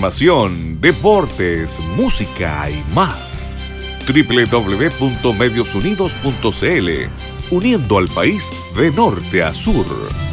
información, deportes, música y más. www.mediosunidos.cl, uniendo al país de norte a sur.